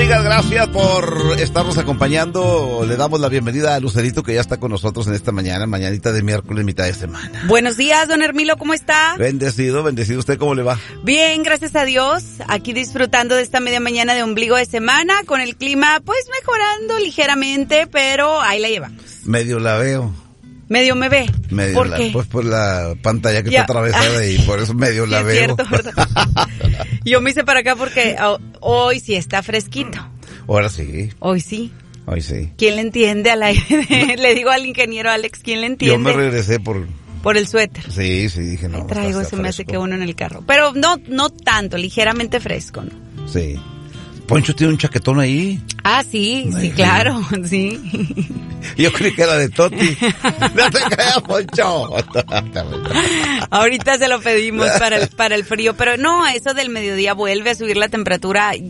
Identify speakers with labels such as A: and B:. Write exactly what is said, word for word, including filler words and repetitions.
A: amigas, gracias por estarnos acompañando. Le damos la bienvenida a Lucerito, que ya está con nosotros en esta mañana, mañanita de miércoles, mitad de semana.
B: Buenos días, don Hermilo, ¿cómo está?
A: Bendecido, bendecido. ¿Usted cómo le va?
B: Bien, gracias a Dios. Aquí disfrutando de esta media mañana de ombligo de semana, con el clima pues mejorando ligeramente, pero ahí la llevamos.
A: Medio la veo.
B: Medio me ve.
A: Medio
B: ¿Por
A: la,
B: qué?
A: Pues por la pantalla que
B: Ya.
A: está atravesada y por eso medio
B: Sí,
A: la
B: es
A: veo.
B: cierto, ¿verdad? Yo me hice para acá porque oh, hoy sí está fresquito.
A: Ahora sí,
B: Hoy sí.
A: hoy sí.
B: ¿Quién le entiende al aire? Le digo al ingeniero Alex, ¿quién le entiende?
A: Yo me regresé por...
B: Por el suéter.
A: Sí, sí, dije no.
B: Ahí traigo,
A: está- está
B: se me hace
A: fresco.
B: que uno en el carro. Pero no, no tanto, ligeramente fresco, ¿no?
A: Sí. Poncho tiene un chaquetón ahí.
B: Ah, sí, sí,
A: Ay,
B: claro, sí.
A: Yo creí que era de Toti. No te creas, Poncho.
B: Ahorita se lo pedimos para el, para el frío, pero no, eso del mediodía vuelve a subir la temperatura.